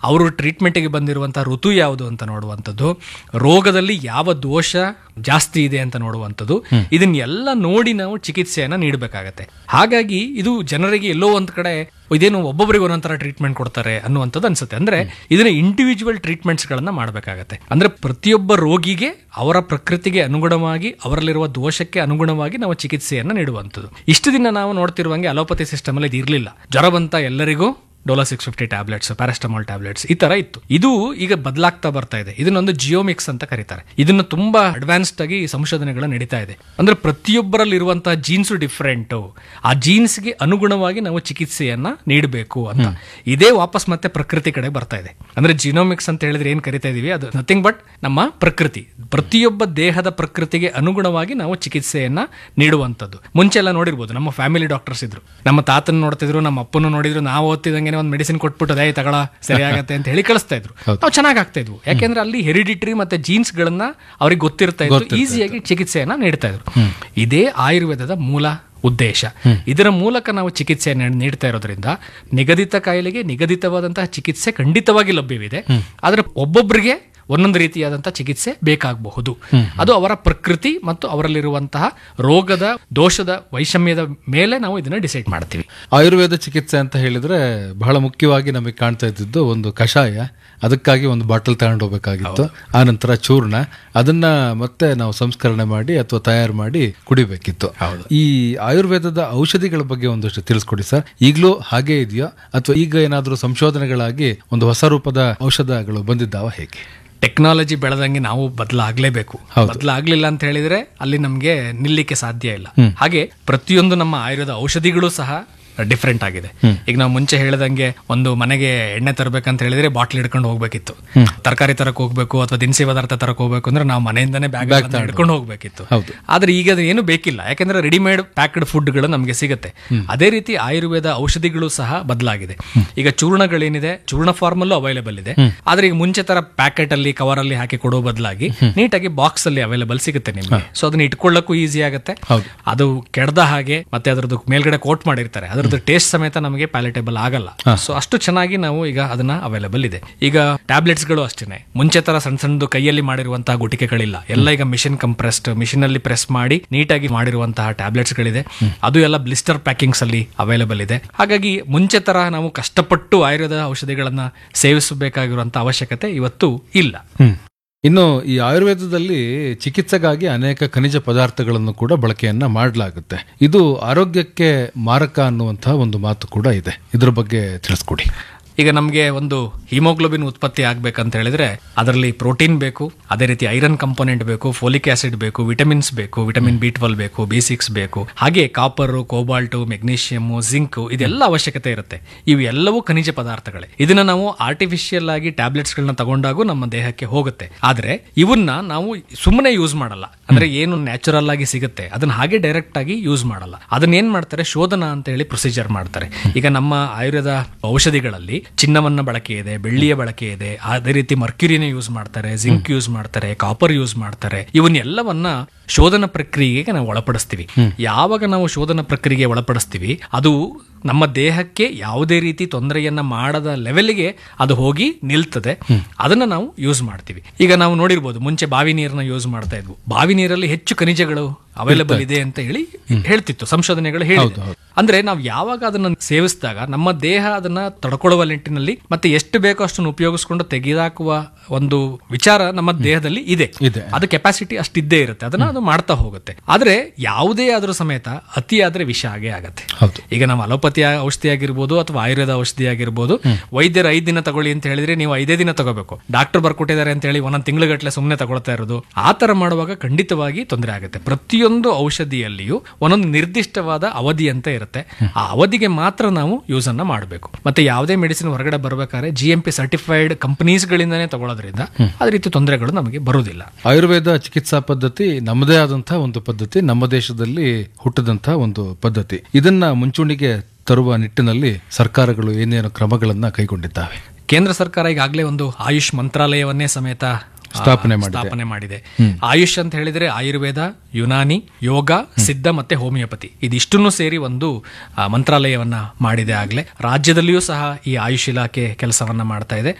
ಅವರು ಟ್ರೀಟ್ಮೆಂಟ್ಗೆ ಬಂದಿರುವಂತಹ ಋತು ಯಾವುದು ಅಂತ ನೋಡುವಂಥದ್ದು, ರೋಗದಲ್ಲಿ ಯಾವ ದೋಷ ಜಾಸ್ತಿ ಇದೆ ಅಂತ ನೋಡುವಂಥದ್ದು, ಇದನ್ನೆಲ್ಲ ನೋಡಿ ನಾವು ಚಿಕಿತ್ಸೆಯನ್ನ ನೀಡಬೇಕಾಗತ್ತೆ. ಹಾಗಾಗಿ ಇದು ಜನರಿಗೆ ಎಲ್ಲೋ ಒಂದ್ ಕಡೆ ಇದೇನು ಒಬ್ಬೊಬ್ಬರಿಗೆ ಒಂದೊಂಥರ ಟ್ರೀಟ್ಮೆಂಟ್ ಕೊಡ್ತಾರೆ ಅನ್ನುವಂಥದ್ದು ಅನ್ಸುತ್ತೆ. ಅಂದ್ರೆ ಇದನ್ನ ಇಂಡಿವಿಜುವಲ್ ಟ್ರೀಟ್ಮೆಂಟ್ಸ್ ಗಳನ್ನ ಮಾಡಬೇಕಾಗತ್ತೆ. ಅಂದ್ರೆ ಪ್ರತಿಯೊಬ್ಬ ರೋಗಿಗೆ ಅವರ ಪ್ರಕೃತಿಗೆ ಅನುಗುಣವಾಗಿ ಅವರಲ್ಲಿರುವ ದೋಷಕ್ಕೆ ಅನುಗುಣವಾಗಿ ನಾವು ಚಿಕಿತ್ಸೆಯನ್ನ ನೀಡುವಂಥದ್ದು. ಇಷ್ಟು ದಿನ ನಾವು ನೋಡ್ತಿರುವಂಗೆ ಅಲೋಪತಿ ಸಿಸ್ಟಮ್ ಅಲ್ಲಿ ಇದು ಇರ್ಲಿಲ್ಲ. ಜ್ವರ ಬಂತ ಎಲ್ಲರಿಗೂ ಡೋಲೋ 650 ಟ್ಯಾಬ್ಲೆಟ್ಸ್, ಪ್ಯಾರಾಸ್ಟಮಾಲ್ ಟ್ಯಾಬ್ಲೆಟ್ಸ್ ಈ ತರ ಇತ್ತು. ಇದು ಈಗ ಬದಲಾಗ್ತಾ ಬರ್ತಾ ಇದೆ. ಇದನ್ನೊಂದು ಜಿಯೋಮಿಕ್ಸ್ ಅಂತ ಕರೀತಾರೆ. ಇದನ್ನ ತುಂಬಾ ಅಡ್ವಾನ್ಸ್ಡ್ ಆಗಿ ಸಂಶೋಧನೆಗಳು ನಡೀತಾ ಇದೆ. ಅಂದ್ರೆ ಪ್ರತಿಯೊಬ್ಬರಲ್ಲಿ ಇರುವಂತಹ ಜೀನ್ಸ್ ಡಿಫರೆಂಟ್, ಆ ಜೀನ್ಸ್ಗೆ ಅನುಗುಣವಾಗಿ ನಾವು ಚಿಕಿತ್ಸೆಯನ್ನ ನೀಡಬೇಕು ಅಂತ ಇದೇ ವಾಪಸ್ ಮತ್ತೆ ಪ್ರಕೃತಿ ಕಡೆ ಬರ್ತಾ ಇದೆ. ಅಂದ್ರೆ ಜಿನೋಮಿಕ್ಸ್ ಅಂತ ಹೇಳಿದ್ರೆ ಏನ್ ಕರಿತಾ ಇದೀವಿ, ಅದು ನಥಿಂಗ್ ಬಟ್ ನಮ್ಮ ಪ್ರಕೃತಿ, ಪ್ರತಿಯೊಬ್ಬ ದೇಹದ ಪ್ರಕೃತಿಗೆ ಅನುಗುಣವಾಗಿ ನಾವು ಚಿಕಿತ್ಸೆಯನ್ನ ನೀಡುವಂಥದ್ದು. ಮುಂಚೆ ಎಲ್ಲ ನೋಡಿರ್ಬೋದು, ನಮ್ಮ ಫ್ಯಾಮಿಲಿ ಡಾಕ್ಟರ್ಸ್ ಇದ್ರು, ನಮ್ಮ ತಾತನ ನೋಡ್ತಿದ್ರು, ನಮ್ಮ ಅಪ್ಪನ ನೋಡಿದ್ರು, ನಾವು ಓದ್ತಿದಂಗೆ ಒಂದು ಮೆಡಿಸಿನ್ ಕೊಟ್ಬಿಟ್ಟು ಅದೇ ತಗೊಳ ಸರಿ ಆಗತ್ತೆ ಅಂತ ಹೇಳಿ ಕಳಿಸ್ತಾ ಇದ್ರು. ನಾವು ಚೆನ್ನಾಗ್ ಆಗ್ತಾ ಇದ್ವು, ಯಾಕೆಂದ್ರೆ ಅಲ್ಲಿ ಹೆರಿಡಿಟರಿ ಮತ್ತೆ ಜೀನ್ಸ್ ಗಳನ್ನ ಅವ್ರಿಗೆ ಗೊತ್ತಿರ್ತಾ ಇತ್ತು, ಈಸಿಯಾಗಿ ಚಿಕಿತ್ಸೆಯನ್ನ ನೀಡ್ತಾ ಇದ್ರು. ಇದೇ ಆಯುರ್ವೇದದ ಮೂಲ ಉದ್ದೇಶ. ಇದರ ಮೂಲಕ ನಾವು ಚಿಕಿತ್ಸೆ ನೀಡ್ತಾ ಇರೋದ್ರಿಂದ ನಿಗದಿತ ಕಾಯಿಲೆಗೆ ನಿಗದಿತವಾದಂತಹ ಚಿಕಿತ್ಸೆ ಖಂಡಿತವಾಗಿ ಲಭ್ಯವಿದೆ. ಆದ್ರೆ ಒಬ್ಬೊಬ್ಬರಿಗೆ ಒಂದೊಂದು ರೀತಿಯಾದಂತಹ ಚಿಕಿತ್ಸೆ ಬೇಕಾಗಬಹುದು. ಅದು ಅವರ ಪ್ರಕೃತಿ ಮತ್ತು ಅವರಲ್ಲಿರುವಂತಹ ರೋಗದ ದೋಷದ ವೈಷಮ್ಯದ ಮೇಲೆ ನಾವು ಇದನ್ನ ಡಿಸೈಡ್ ಮಾಡ್ತೀವಿ. ಆಯುರ್ವೇದ ಚಿಕಿತ್ಸೆ ಅಂತ ಹೇಳಿದ್ರೆ ಬಹಳ ಮುಖ್ಯವಾಗಿ ನಮಗೆ ಕಾಣ್ತಾ ಇದ್ದಿದ್ದು ಒಂದು ಕಷಾಯ, ಅದಕ್ಕಾಗಿ ಒಂದು ಬಾಟಲ್ ತಗೊಂಡು ಹೋಗ್ಬೇಕಾಗಿತ್ತು. ಆ ನಂತರ ಚೂರ್ಣ, ಅದನ್ನ ಮತ್ತೆ ನಾವು ಸಂಸ್ಕರಣೆ ಮಾಡಿ ಅಥವಾ ತಯಾರು ಮಾಡಿ ಕುಡಿಬೇಕಿತ್ತು. ಈ ಆಯುರ್ವೇದದ ಔಷಧಿಗಳ ಬಗ್ಗೆ ಒಂದಷ್ಟು ತಿಳಿಸ್ಕೊಡಿ ಸರ್. ಈಗಲೂ ಹಾಗೆ ಇದೆಯಾ ಅಥವಾ ಈಗ ಏನಾದರೂ ಸಂಶೋಧನೆಗಳಾಗಿ ಒಂದು ಹೊಸ ರೂಪದ ಔಷಧಗಳು ಬಂದಿದ್ದಾವ, ಹೇಗೆ? ಟೆಕ್ನಾಲಜಿ ಬೆಳೆದಂಗೆ ನಾವು ಬದಲಾಗಲೇಬೇಕು. ಬದಲಾಗ್ಲಿಲ್ಲ ಅಂತ ಹೇಳಿದ್ರೆ ಅಲ್ಲಿ ನಮ್ಗೆ ನಿಲ್ಲಿಕ್ಕೆ ಸಾಧ್ಯ ಇಲ್ಲ. ಹಾಗೆ ಪ್ರತಿಯೊಂದು ನಮ್ಮ ಆಯುರ್ವೇದ ಔಷಧಿಗಳು ಸಹ ಡಿಫ್ರೆಂಟ್ ಆಗಿದೆ. ಈಗ ನಾವು ಮುಂಚೆ ಹೇಳಿದಂಗೆ ಒಂದು ಮನೆಗೆ ಎಣ್ಣೆ ತರಬೇಕಂತ ಹೇಳಿದ್ರೆ ಬಾಟ್ಲ್ ಹಿಡ್ಕೊಂಡು ಹೋಗ್ಬೇಕಿತ್ತು. ತರಕಾರಿ ತರಕ್ ಹೋಗ್ಬೇಕು ಅಥವಾ ದಿನಸಿ ಪದಾರ್ಥ ತರಕ್ ಹೋಗ್ಬೇಕು ಅಂದ್ರೆ ನಾವು ಮನೆಯಿಂದಾನೇ ಬ್ಯಾಗ್ ಹಿಡ್ಕೊಂಡು ಹೋಗ್ಬೇಕಿತ್ತು. ಆದ್ರೆ ಈಗ ಅದು ಏನು ಬೇಕಿಲ್ಲ, ಯಾಕಂದ್ರೆ ರೆಡಿಮೇಡ್ ಪ್ಯಾಕ್ಡ್ ಫುಡ್ ಗಳು ನಮ್ಗೆ ಸಿಗುತ್ತೆ. ಅದೇ ರೀತಿ ಆಯುರ್ವೇದ ಔಷಧಿಗಳು ಸಹ ಬದಲಾಗಿದೆ. ಈಗ ಚೂರ್ಣಗಳೇನಿದೆ, ಚೂರ್ಣ ಫಾರ್ಮ್ ಅಲ್ಲೂ ಅವೈಲೇಬಲ್ ಇದೆ. ಆದ್ರೆ ಈಗ ಮುಂಚೆ ತರ ಪ್ಯಾಕೆಟ್ ಅಲ್ಲಿ ಕವರ್ ಅಲ್ಲಿ ಹಾಕಿ ಕೊಡೋ ಬದಲಾಗಿ ನೀಟಾಗಿ ಬಾಕ್ಸ್ ಅಲ್ಲಿ ಅವೈಲೇಬಲ್ ಸಿಗುತ್ತೆ ನಿಮ್ಗೆ. ಸೊ ಅದನ್ನ ಇಟ್ಕೊಳ್ಳಕ್ಕೂ ಈಸಿ ಆಗುತ್ತೆ. ಅದು ಕೆಡದ ಹಾಗೆ ಮತ್ತೆ ಅದ್ರದ್ದು ಮೇಲ್ಗಡೆ ಕೋಟ್ ಮಾಡಿರ್ತಾರೆ, ಅದ್ರದ್ದು ಟೇಸ್ಟ್ ಸಮೇತ ನಮಗೆ ಪ್ಯಾಲೆಟೇಬಲ್ ಆಗಲ್ಲ. ಸೊ ಅಷ್ಟು ಚೆನ್ನಾಗಿ ನಾವು ಈಗ ಅದನ್ನ ಅವೈಲೇಬಲ್ ಇದೆ. ಈಗ ಟ್ಯಾಬ್ಲೆಟ್ಸ್ ಗಳು ಅಷ್ಟೇನೆ, ಮುಂಚೆ ತರ ಸಣ್ಣ ಸಣ್ಣದು ಕೈಯಲ್ಲಿ ಮಾಡಿರುವಂತಹ ಗುಟಿಕೆಗಳಿಲ್ಲ. ಎಲ್ಲ ಈಗ ಮಿಷಿನ್ ಕಂಪ್ರೆಸ್ಡ್, ಮಿಷಿನ್ ಅಲ್ಲಿ ಪ್ರೆಸ್ ಮಾಡಿ ನೀಟಾಗಿ ಮಾಡಿರುವಂತಹ ಟ್ಯಾಬ್ಲೆಟ್ಸ್ ಗಳಿದೆ. ಅದು ಎಲ್ಲ ಬ್ಲಿಸ್ಟರ್ ಪ್ಯಾಕಿಂಗ್ಸ್ ಅಲ್ಲಿ ಅವೈಲೇಬಲ್ ಇದೆ. ಹಾಗಾಗಿ ಮುಂಚೆ ತರ ನಾವು ಕಷ್ಟಪಟ್ಟು ಆಯುರ್ವೇದ ಔಷಧಿಗಳನ್ನ ಸೇವಿಸಬೇಕಾಗಿರುವಂತಹ ಅವಶ್ಯಕತೆ ಇವತ್ತು ಇಲ್ಲ. ಇನ್ನು ಈ ಆಯುರ್ವೇದದಲ್ಲಿ ಚಿಕಿತ್ಸೆಗಾಗಿ ಅನೇಕ ಖನಿಜ ಪದಾರ್ಥಗಳನ್ನು ಕೂಡ ಬಳಕೆಯನ್ನ ಮಾಡಲಾಗುತ್ತೆ. ಇದು ಆರೋಗ್ಯಕ್ಕೆ ಮಾರಕ ಅನ್ನುವಂತಹ ಒಂದು ಮಾತು ಕೂಡ ಇದೆ. ಇದ್ರ ಬಗ್ಗೆ ತಿಳಿಸ್ಕೊಡಿ. ಈಗ ನಮಗೆ ಒಂದು ಹಿಮೋಗ್ಲೋಬಿನ್ ಉತ್ಪತ್ತಿ ಆಗ್ಬೇಕಂತ ಹೇಳಿದ್ರೆ ಅದರಲ್ಲಿ ಪ್ರೋಟೀನ್ ಬೇಕು, ಅದೇ ರೀತಿ ಐರನ್ ಕಂಪೋನೆಂಟ್ ಬೇಕು, ಫೋಲಿಕ್ ಆಸಿಡ್ ಬೇಕು, ವಿಟಮಿನ್ಸ್ ಬೇಕು, ವಿಟಮಿನ್ B12 ಬೇಕು, B6 ಬೇಕು, ಹಾಗೆ ಕಾಪರ್, ಕೋಬಾಲ್ಟ್, ಮೆಗ್ನೀಷಿಯಂ, ಜಿಂಕ್ ಇದೆಲ್ಲ ಅವಶ್ಯಕತೆ ಇರುತ್ತೆ. ಇವೆಲ್ಲವೂ ಖನಿಜ ಪದಾರ್ಥಗಳೇ. ಇದನ್ನ ನಾವು ಆರ್ಟಿಫಿಷಿಯಲ್ ಆಗಿ ಟ್ಯಾಬ್ಲೆಟ್ಸ್ ಗಳನ್ನ ತಗೊಂಡಾಗೂ ನಮ್ಮ ದೇಹಕ್ಕೆ ಹೋಗುತ್ತೆ. ಆದ್ರೆ ಇವನ್ನ ನಾವು ಸುಮ್ಮನೆ ಯೂಸ್ ಮಾಡಲ್ಲ. ಅಂದ್ರೆ ಏನು ನ್ಯಾಚುರಲ್ ಆಗಿ ಸಿಗುತ್ತೆ ಅದನ್ನ ಹಾಗೆ ಡೈರೆಕ್ಟ್ ಆಗಿ ಯೂಸ್ ಮಾಡಲ್ಲ. ಅದನ್ನ ಏನ್ ಮಾಡ್ತಾರೆ, ಶೋಧನ ಅಂತ ಹೇಳಿ ಪ್ರೊಸೀಜರ್ ಮಾಡ್ತಾರೆ. ಈಗ ನಮ್ಮ ಆಯುರ್ವೇದ ಔಷಧಿಗಳಲ್ಲಿ ಚಿನ್ನವನ್ನ ಬಳಕೆ ಇದೆ, ಬೆಳ್ಳಿಯ ಬಳಕೆ ಇದೆ, ಅದೇ ರೀತಿ ಮರ್ಕ್ಯುರಿನ ಯೂಸ್ ಮಾಡ್ತಾರೆ, ಜಿಂಕ್ ಯೂಸ್ ಮಾಡ್ತಾರೆ, ಕಾಪರ್ ಯೂಸ್ ಮಾಡ್ತಾರೆ. ಇವನ್ನೆಲ್ಲವನ್ನ ಶೋಧನ ಪ್ರಕ್ರಿಯೆಗೆ ನಾವು ಒಳಪಡಿಸ್ತೀವಿ. ಯಾವಾಗ ನಾವು ಶೋಧನ ಪ್ರಕ್ರಿಯೆಗೆ ಒಳಪಡಿಸ್ತೀವಿ ಅದು ನಮ್ಮ ದೇಹಕ್ಕೆ ಯಾವುದೇ ರೀತಿ ತೊಂದರೆಯನ್ನ ಮಾಡದ ಲೆವೆಲ್ಗೆ ಅದು ಹೋಗಿ ನಿಲ್ತದೆ. ಅದನ್ನ ನಾವು ಯೂಸ್ ಮಾಡ್ತೀವಿ. ಈಗ ನಾವು ನೋಡಿರ್ಬೋದು, ಮುಂಚೆ ಬಾವಿ ನೀರನ್ನ ಯೂಸ್ ಮಾಡ್ತಾ ಇದ್ವು. ಬಾವಿ ನೀರಲ್ಲಿ ಹೆಚ್ಚು ಖನಿಜಗಳು ಅವೈಲೇಬಲ್ ಇದೆ ಅಂತ ಹೇಳಿ ಹೇಳ್ತಿತ್ತು, ಸಂಶೋಧನೆಗಳು ಹೇಳಿದೆ. ಅಂದ್ರೆ ನಾವು ಯಾವಾಗ ಅದನ್ನ ಸೇವಿಸಿದಾಗ ನಮ್ಮ ದೇಹ ಅದನ್ನ ತಡ್ಕೊಳ್ಳುವ ನಿಟ್ಟಿನಲ್ಲಿ ಮತ್ತೆ ಎಷ್ಟು ಬೇಕೋ ಅಷ್ಟನ್ನು ಉಪಯೋಗಿಸ್ಕೊಂಡು ತೆಗೆದಾಕುವ ಒಂದು ವಿಚಾರ ನಮ್ಮ ದೇಹದಲ್ಲಿ ಇದೆ. ಅದು ಕೆಪಾಸಿಟಿ ಅಷ್ಟಿದ್ದೇ ಇರುತ್ತೆ, ಅದನ್ನ ಅದು ಮಾಡ್ತಾ ಹೋಗುತ್ತೆ. ಆದ್ರೆ ಯಾವುದೇ ಆದ್ರೂ ಸಮೇತ ಅತಿ ಆದ್ರೆ ವಿಷ ಆಗೇ ಆಗತ್ತೆ. ಈಗ ನಾವು ಅಲೋಪತಿ ಔಷಧಿ ಆಗಿರ್ಬೋದು ಅಥವಾ ಆಯುರ್ವೇದ ಔಷಧಿ ಆಗಿರ್ಬೋದು, ವೈದ್ಯರು 5 ದಿನ ತಗೊಳ್ಳಿ ಅಂತ ಹೇಳಿದ್ರೆ ನೀವು 5 ದಿನ ತಗೋಬೇಕು. ಡಾಕ್ಟರ್ ಬರ್ಕೊಟ್ಟಿದ್ದಾರೆ ಅಂತ ಹೇಳಿ ಒಂದೊಂದು ತಿಂಗಳುಗಟ್ಟಲೆ ಸುಮ್ಮನೆ ತಗೊಳ್ತಾ ಇರೋದು, ಆ ತರ ಮಾಡುವಾಗ ಖಂಡಿತವಾಗಿ ತೊಂದರೆ ಆಗುತ್ತೆ. ಪ್ರತಿಯೊಂದು ಔಷಧಿಯಲ್ಲಿಯೂ ಒಂದೊಂದು ನಿರ್ದಿಷ್ಟವಾದ ಅವಧಿ ಅಂತ ಇರುತ್ತೆ. ಆ ಅವಧಿಗೆ ಮಾತ್ರ ನಾವು ಯೂಸ್ ಅನ್ನ ಮಾಡಬೇಕು. ಮತ್ತೆ ಯಾವುದೇ ಮೆಡಿಸಿನ್ ಹೊರಗಡೆ ಬರಬೇಕಾದ್ರೆ GMP ಸರ್ಟಿಫೈಡ್ ಕಂಪನೀಸ್ ಗಳಿಂದಾನೇ ತಗೊಳ್ಳೋದ್ರಿಂದ ಅದೇ ರೀತಿ ತೊಂದರೆಗಳು ನಮಗೆ ಬರುವುದಿಲ್ಲ. ಆಯುರ್ವೇದ ಚಿಕಿತ್ಸಾ ಪದ್ಧತಿ ನಮ್ಮದೇ ಆದಂತಹ ಒಂದು ಪದ್ಧತಿ, ನಮ್ಮ ದೇಶದಲ್ಲಿ ಹುಟ್ಟಿದಂತಹ ಒಂದು ಪದ್ಧತಿ. ಇದನ್ನ ಮುಂಚೂಣಿಗೆ ತರುವ ನಿಟ್ಟಿನಲ್ಲಿ ಸರ್ಕಾರಗಳು ಏನೇನು ಕ್ರಮಗಳನ್ನ ಕೈಗೊಂಡಿದ್ದಾವೆ? ಕೇಂದ್ರ ಸರ್ಕಾರ ಈಗಾಗಲೇ ಒಂದು ಆಯುಷ್ ಮಂತ್ರಾಲಯವನ್ನೇ ಸಮೇತ ಸ್ಥಾಪನೆ ಮಾಡಿದೆ. ಆಯುಷ್ ಅಂತ ಹೇಳಿದ್ರೆ ಆಯುರ್ವೇದ, ಯುನಾನಿ, ಯೋಗ, ಸಿದ್ಧ ಮತ್ತೆ ಹೋಮಿಯೋಪತಿ ಇದಿಷ್ಟನ್ನು ಸೇರಿ ಒಂದು ಮಂತ್ರಾಲಯವನ್ನ ಮಾಡಿದೆ. ಆಗ್ಲೇ ರಾಜ್ಯದಲ್ಲಿಯೂ ಸಹ ಈ ಆಯುಷ್ ಇಲಾಖೆ ಕೆಲಸವನ್ನ ಮಾಡ್ತಾ ಇದೆ.